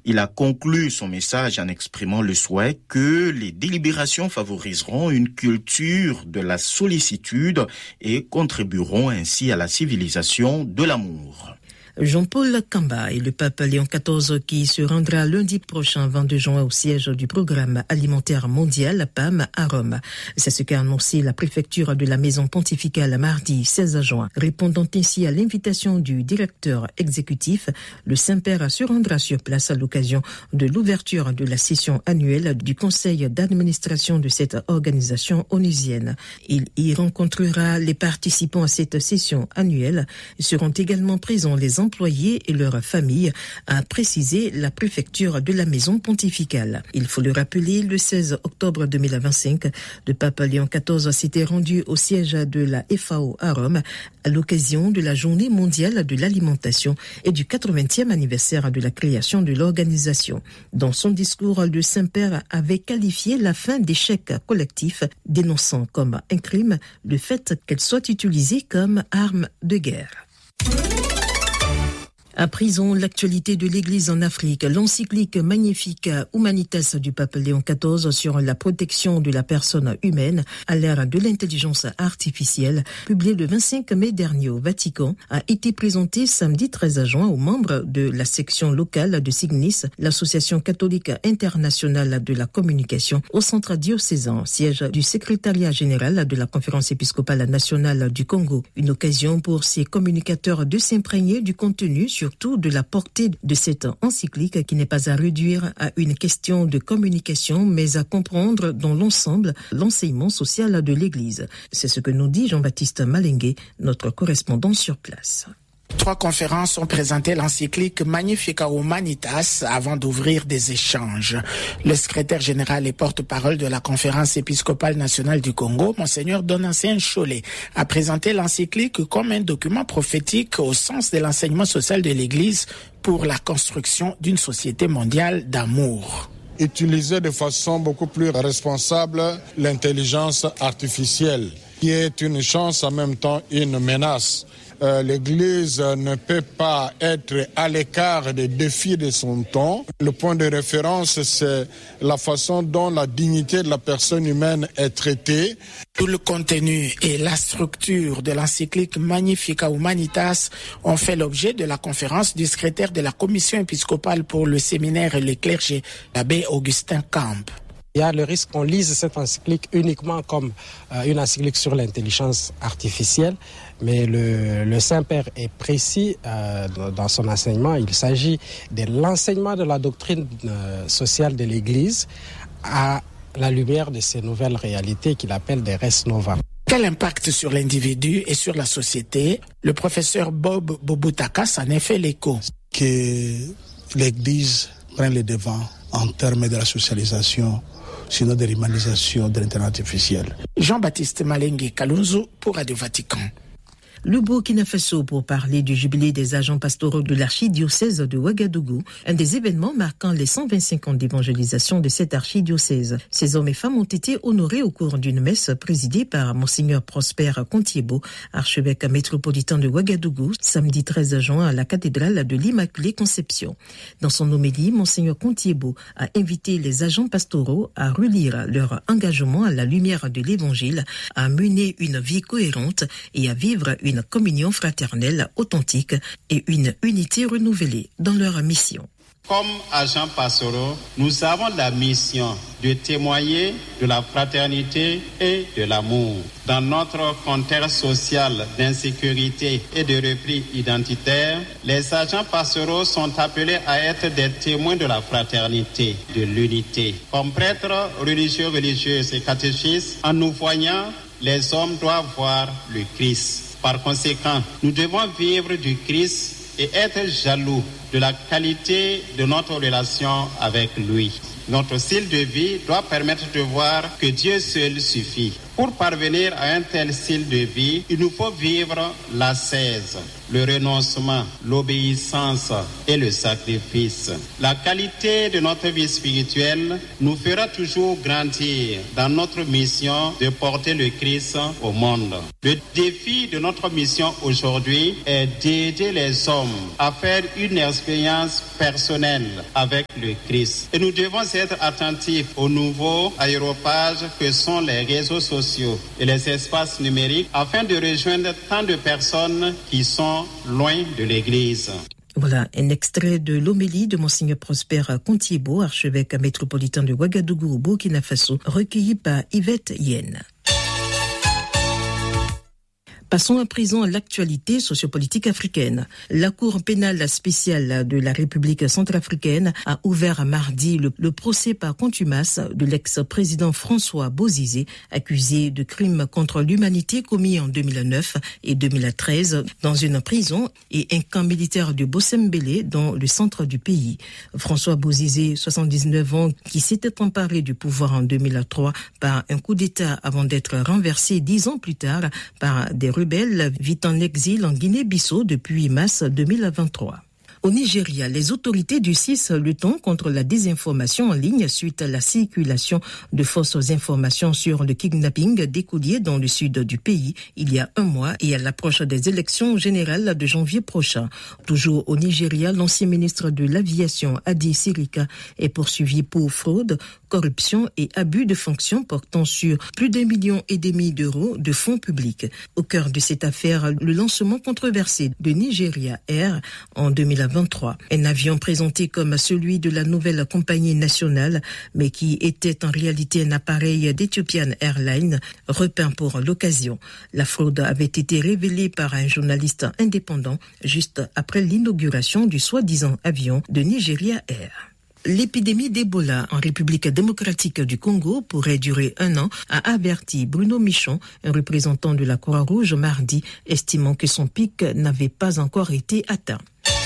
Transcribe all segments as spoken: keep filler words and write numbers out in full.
Il a conclu son message en exprimant le souhait que les délibérations favoriseront une culture de la sollicitude et contribueront ainsi à la civilisation de l'amour. Jean-Paul Kamba et le pape Léon quatorze qui se rendra lundi prochain vingt-deux juin au siège du programme alimentaire mondial P A M à Rome. C'est ce qu'a annoncé la préfecture de la maison pontificale mardi seize juin. Répondant ainsi à l'invitation du directeur exécutif, le Saint-Père se rendra sur place à l'occasion de l'ouverture de la session annuelle du conseil d'administration de cette organisation onusienne. Il y rencontrera les participants à cette session annuelle. Seront également présents les employés et leurs familles, a précisé la préfecture de la maison pontificale. Il faut le rappeler, le seize octobre deux mille vingt-cinq, le pape Léon quatorze s'était rendu au siège de la F A O à Rome à l'occasion de la journée mondiale de l'alimentation et du quatre-vingtième anniversaire de la création de l'organisation. Dans son discours, le Saint-Père avait qualifié la fin d'échec collectif, dénonçant comme un crime le fait qu'elle soit utilisée comme arme de guerre. À prison, l'actualité de l'Église en Afrique, l'encyclique Magnificat Humanitas du pape Léon quatorze sur la protection de la personne humaine à l'ère de l'intelligence artificielle, publiée le vingt-cinq mai dernier au Vatican, a été présentée samedi treize juin aux membres de la section locale de Signis, l'association catholique internationale de la communication, au centre diocésain, siège du secrétariat général de la Conférence épiscopale nationale du Congo. Une occasion pour ces communicateurs de s'imprégner du contenu sur surtout de la portée de cette encyclique qui n'est pas à réduire à une question de communication, mais à comprendre dans l'ensemble l'enseignement social de l'Église. C'est ce que nous dit Jean-Baptiste Malengue, notre correspondant sur place. Trois conférences ont présenté l'encyclique Magnificat Humanitas avant d'ouvrir des échanges. Le secrétaire général et porte-parole de la Conférence épiscopale nationale du Congo, Monseigneur Donatien Cholet, a présenté l'encyclique comme un document prophétique au sens de l'enseignement social de l'Église pour la construction d'une société mondiale d'amour. Utiliser de façon beaucoup plus responsable l'intelligence artificielle, qui est une chance en même temps une menace. Euh, L'Église ne peut pas être à l'écart des défis de son temps. Le point de référence, c'est la façon dont la dignité de la personne humaine est traitée. Tout le contenu et la structure de l'encyclique Magnificat Humanitas ont fait l'objet de la conférence du secrétaire de la commission épiscopale pour le séminaire et le clergé, l'abbé Augustin Camp. Il y a le risque qu'on lise cette encyclique uniquement comme euh, une encyclique sur l'intelligence artificielle, mais le, le Saint-Père est précis euh, dans son enseignement. Il s'agit de l'enseignement de la doctrine euh, sociale de l'Église à la lumière de ces nouvelles réalités qu'il appelle des res nova. Quel impact sur l'individu et sur la société? Le professeur Bob Bobutaka s'en est fait l'écho. Que l'Église prenne le devant en termes de la socialisation, sinon de l'humanisation de l'intelligence artificielle. Jean-Baptiste Malengue Kalunzu pour Radio Vatican. Le Burkina Faso pour parler du jubilé des agents pastoraux de l'archidiocèse de Ouagadougou, un des événements marquant les cent vingt-cinq ans d'évangélisation de cette archidiocèse. Ces hommes et femmes ont été honorés au cours d'une messe présidée par Monseigneur Prosper Contiebo, archevêque métropolitain de Ouagadougou, samedi treize juin à la cathédrale de l'Immaculée Conception. Dans son homélie, Monseigneur Contiebo a invité les agents pastoraux à relire leur engagement à la lumière de l'Évangile, à mener une vie cohérente et à vivre une une communion fraternelle authentique et une unité renouvelée dans leur mission. Comme agents pastoraux, nous avons la mission de témoigner de la fraternité et de l'amour. Dans notre contexte social d'insécurité et de repli identitaire, les agents pastoraux sont appelés à être des témoins de la fraternité, de l'unité. Comme prêtres religieux, religieuses et catéchistes, en nous voyant, les hommes doivent voir le Christ. Par conséquent, nous devons vivre du Christ et être jaloux de la qualité de notre relation avec lui. Notre style de vie doit permettre de voir que Dieu seul suffit. Pour parvenir à un tel style de vie, il nous faut vivre l'ascèse, le renoncement, l'obéissance et le sacrifice. La qualité de notre vie spirituelle nous fera toujours grandir dans notre mission de porter le Christ au monde. Le défi de notre mission aujourd'hui est d'aider les hommes à faire une expérience personnelle avec le Christ. Et nous devons être attentifs aux nouveaux aéropages que sont les réseaux sociaux et les espaces numériques afin de rejoindre tant de personnes qui sont loin de l'Église. Voilà un extrait de l'homélie de Monseigneur Prosper Contiebo, archevêque métropolitain de Ouagadougou au Burkina Faso, recueilli par Yvette Yen. Passons à présent à l'actualité sociopolitique africaine. La Cour pénale spéciale de la République centrafricaine a ouvert mardi le, le procès par contumace de l'ex-président François Bozizé, accusé de crimes contre l'humanité commis en deux mille neuf et deux mille treize dans une prison et un camp militaire de Bossembélé dans le centre du pays. François Bozizé, soixante-dix-neuf ans, qui s'était emparé du pouvoir en deux mille trois par un coup d'État avant d'être renversé dix ans plus tard par des rebelle vit en exil en Guinée-Bissau depuis mars deux mille vingt-trois. Au Nigeria, les autorités du C I S luttent contre la désinformation en ligne suite à la circulation de fausses informations sur le kidnapping d'écoliers dans le sud du pays il y a un mois et à l'approche des élections générales de janvier prochain. Toujours au Nigeria, l'ancien ministre de l'Aviation, Adi Sirika, est poursuivi pour fraude, corruption et abus de fonction portant sur plus d'un million et demi d'euros de fonds publics. Au cœur de cette affaire, le lancement controversé de Nigeria Air en deux mille vingt-trois. Un avion présenté comme celui de la nouvelle compagnie nationale, mais qui était en réalité un appareil d'Ethiopian Airlines, repeint pour l'occasion. La fraude avait été révélée par un journaliste indépendant juste après l'inauguration du soi-disant avion de Nigeria Air. L'épidémie d'Ebola en République démocratique du Congo pourrait durer un an, a averti Bruno Michon, un représentant de la Croix-Rouge mardi, estimant que son pic n'avait pas encore été atteint.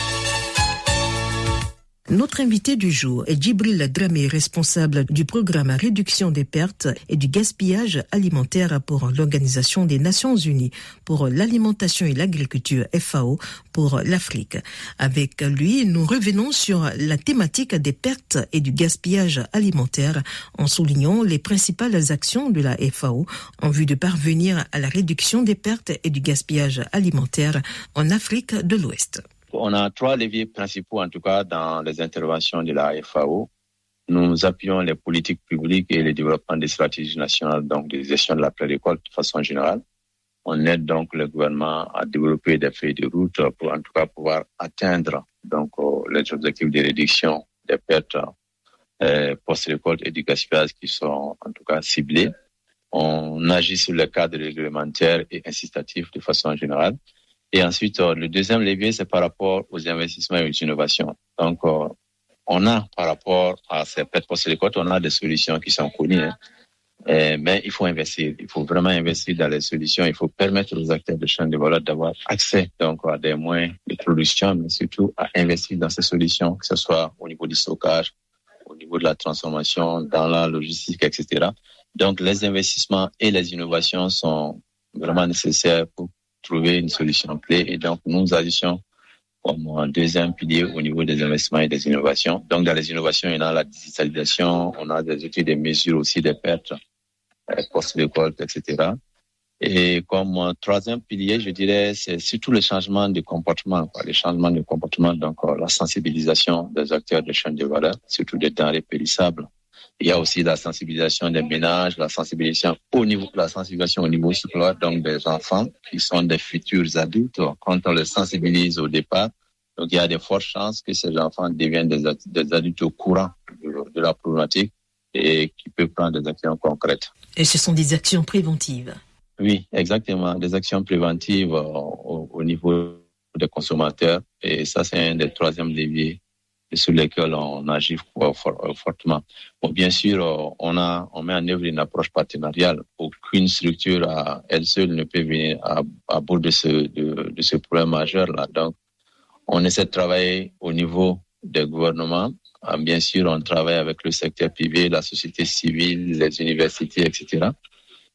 Notre invité du jour est Djibril Dramé, responsable du programme Réduction des pertes et du gaspillage alimentaire pour l'Organisation des Nations Unies pour l'alimentation et l'agriculture F A O pour l'Afrique. Avec lui, nous revenons sur la thématique des pertes et du gaspillage alimentaire en soulignant les principales actions de la F A O en vue de parvenir à la réduction des pertes et du gaspillage alimentaire en Afrique de l'Ouest. On a trois leviers principaux, en tout cas, dans les interventions de la F A O. Nous appuyons les politiques publiques et le développement des stratégies nationales, donc de gestion de la pré-récolte de façon générale. On aide donc le gouvernement à développer des feuilles de route pour, en tout cas, pouvoir atteindre donc les objectifs de réduction des pertes euh, post-récolte et du gaspillage qui sont, en tout cas, ciblés. On agit sur le cadre réglementaire et incitatif de façon générale. Et ensuite, euh, le deuxième levier, c'est par rapport aux investissements et aux innovations. Donc, euh, on a, par rapport à ces pertes post-récolte, on a des solutions qui sont connues, hein. Et, mais il faut investir. Il faut vraiment investir dans les solutions. Il faut permettre aux acteurs de chaîne de valeur d'avoir accès donc, à des moyens de production, mais surtout à investir dans ces solutions, que ce soit au niveau du stockage, au niveau de la transformation, dans la logistique, et cetera. Donc, les investissements et les innovations sont vraiment nécessaires pour trouver une solution clé. Et donc, nous agissons comme un deuxième pilier au niveau des investissements et des innovations. Donc, dans les innovations, il y a la digitalisation, on a des outils de mesure aussi des pertes, post-récolte, et cetera. Et comme un troisième pilier, je dirais, c'est surtout le changement de comportement, quoi, le changement de comportement, donc la sensibilisation des acteurs de chaîne de valeur, surtout des denrées périssables. Il y a aussi la sensibilisation des ménages, la sensibilisation au niveau, la sensibilisation au niveau scolaire, donc des enfants qui sont des futurs adultes. Quand on les sensibilise au départ, donc il y a de fortes chances que ces enfants deviennent des, des adultes au courant de, de la problématique et qui peuvent prendre des actions concrètes. Et ce sont des actions préventives. Oui, exactement, des actions préventives au, au niveau des consommateurs. Et ça, c'est un des troisièmes leviers sur lesquels on agit fortement. Bon, bien sûr, on a, on met en œuvre une approche partenariale. Aucune structure à elle seule ne peut venir à, à bout de ce, de, de ce problème majeur-là. Donc, on essaie de travailler au niveau des gouvernements. Bien sûr, on travaille avec le secteur privé, la société civile, les universités, et cetera.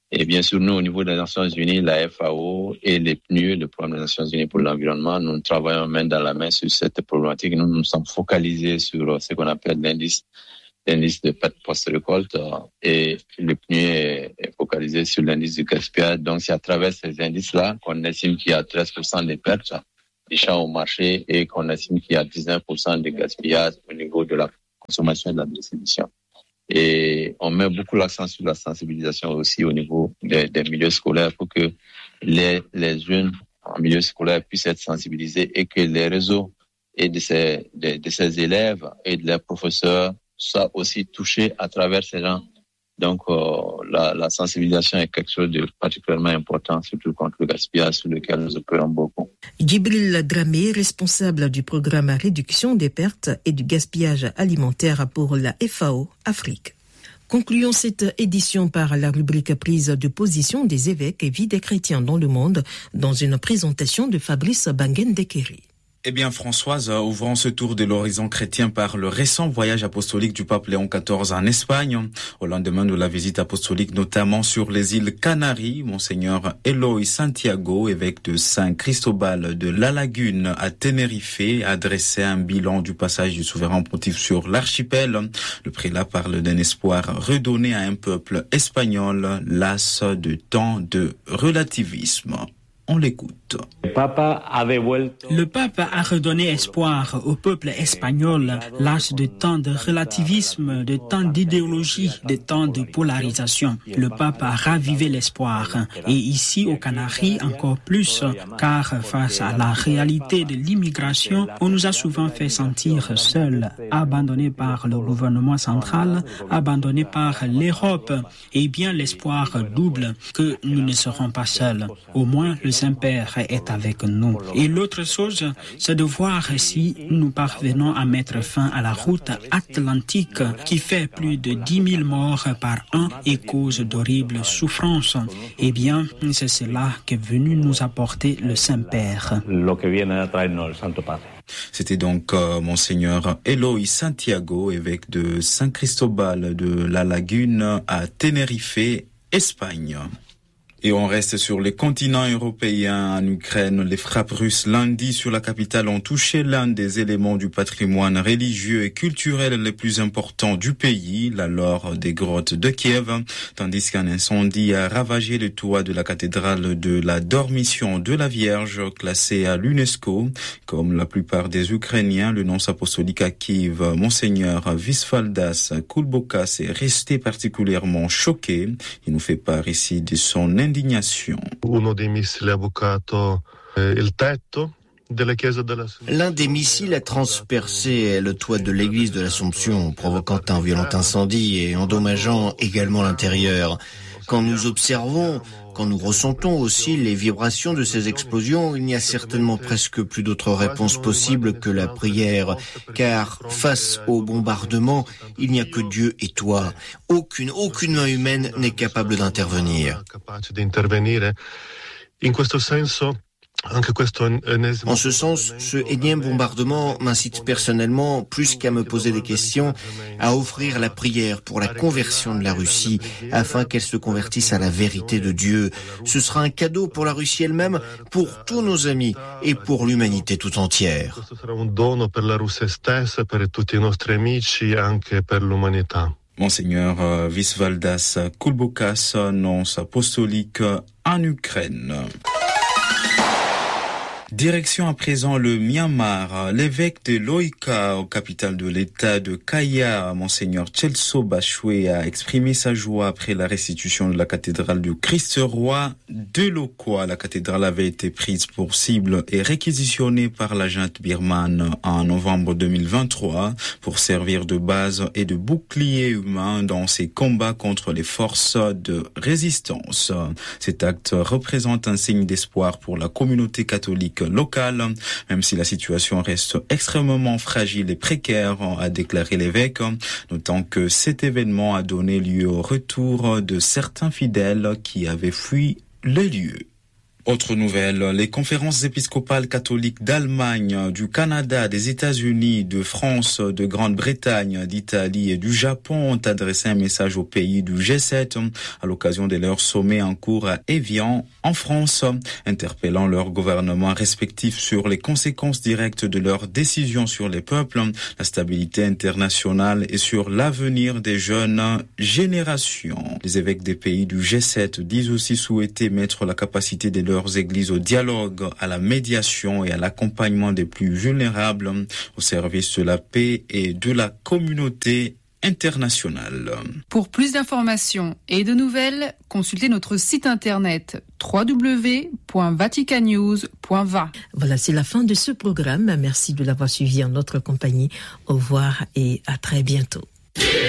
Et bien sûr, nous, au niveau des Nations Unies, la F A O et les P N U E, le Programme des Nations Unies pour l'environnement, nous travaillons main dans la main sur cette problématique. Nous nous sommes focalisés sur ce qu'on appelle l'indice, l'indice de perte post-récolte et le P N U E est, est focalisé sur l'indice du gaspillage. Donc, c'est à travers ces indices-là qu'on estime qu'il y a treize pour cent des pertes des champs au marché et qu'on estime qu'il y a dix-neuf pour cent de gaspillage au niveau de la consommation et de la distribution. Et on met beaucoup l'accent sur la sensibilisation aussi au niveau des, des milieux scolaires pour que les, les jeunes en milieu scolaire puissent être sensibilisés et que les réseaux et de ces, de, de ces élèves et de leurs professeurs soient aussi touchés à travers ces gens. Donc, euh, la, la sensibilisation est quelque chose de particulièrement important, surtout contre le gaspillage sur lequel nous opérons beaucoup. Djibril Dramé, responsable du programme Réduction des pertes et du gaspillage alimentaire pour la F A O Afrique. Concluons cette édition par la rubrique prise de position des évêques et vie des chrétiens dans le monde dans une présentation de Fabrice Bangendekeri. Eh bien, Françoise, ouvrons ce tour de l'horizon chrétien par le récent voyage apostolique du pape Léon quatorze en Espagne. Au lendemain de la visite apostolique, notamment sur les îles Canaries, Monseigneur Eloy Santiago, évêque de Saint Cristobal de La Lagune à Tenerife, a dressé un bilan du passage du souverain pontife sur l'archipel. Le prélat parle d'un espoir redonné à un peuple espagnol, las de tant de relativisme. On l'écoute. Le pape a redonné espoir au peuple espagnol, las de tant de relativisme, de tant d'idéologie, de tant de polarisation. Le pape a ravivé l'espoir. Et ici, aux Canaries, encore plus, car face à la réalité de l'immigration, on nous a souvent fait sentir seuls, abandonnés par le gouvernement central, abandonnés par l'Europe. Et bien, l'espoir double que nous ne serons pas seuls. Au moins, le Saint-Père est avec nous. Et l'autre chose, c'est de voir si nous parvenons à mettre fin à la route atlantique qui fait plus de dix mille morts par an et cause d'horribles souffrances. Eh bien, c'est cela qu'est venu nous apporter le Saint-Père. C'était donc euh, Monseigneur Eloy Santiago, évêque de Saint Cristobal de La Lagune à Tenerife, Espagne. Et on reste sur les continents européens. En Ukraine, les frappes russes lundi sur la capitale ont touché l'un des éléments du patrimoine religieux et culturel les plus importants du pays, la laure des grottes de Kiev, tandis qu'un incendie a ravagé le toit de la cathédrale de la Dormition de la Vierge, classée à l'UNESCO. Comme la plupart des Ukrainiens, le nonce apostolique à Kiev, Monseigneur Visvaldas Kulbokas, est resté particulièrement choqué. Il nous fait part ici de son indignation. L'un des missiles a transpercé le toit de l'église de l'Assomption, provoquant un violent incendie et endommageant également l'intérieur. Quand nous observons, quand nous ressentons aussi les vibrations de ces explosions, il n'y a certainement presque plus d'autre réponse possible que la prière, car face au bombardement, il n'y a que Dieu et toi. Aucune, aucune main humaine n'est capable d'intervenir. En ce sens, ce énième bombardement m'incite personnellement, plus qu'à me poser des questions, à offrir la prière pour la conversion de la Russie, afin qu'elle se convertisse à la vérité de Dieu. Ce sera un cadeau pour la Russie elle-même, pour tous nos amis et pour l'humanité tout entière. Monseigneur Visvaldas Kulbokas, nonce apostolique en Ukraine. Direction à présent le Myanmar. L'évêque de Loika, au capitale de l'État de Kaya, Monseigneur Chelso Bachwe, a exprimé sa joie après la restitution de la cathédrale du Christ-Roi de Lokwa. La cathédrale avait été prise pour cible et réquisitionnée par la junte birmane en novembre deux mille vingt-trois pour servir de base et de bouclier humain dans ses combats contre les forces de résistance. Cet acte représente un signe d'espoir pour la communauté catholique locale, même si la situation reste extrêmement fragile et précaire, a déclaré l'évêque, notant que cet événement a donné lieu au retour de certains fidèles qui avaient fui le lieu. Autre nouvelle, les conférences épiscopales catholiques d'Allemagne, du Canada, des États-Unis, de France, de Grande-Bretagne, d'Italie et du Japon ont adressé un message aux pays du G sept à l'occasion de leur sommet en cours à Évian, en France, interpellant leurs gouvernements respectifs sur les conséquences directes de leurs décisions sur les peuples, la stabilité internationale et sur l'avenir des jeunes générations. Les évêques des pays du G sept disent aussi souhaiter mettre la capacité de leurs églises au dialogue, à la médiation et à l'accompagnement des plus vulnérables au service de la paix et de la communauté internationale. Pour plus d'informations et de nouvelles, consultez notre site internet w w w point vatican news point v a. Voilà, c'est la fin de ce programme. Merci de l'avoir suivi en notre compagnie. Au revoir et à très bientôt.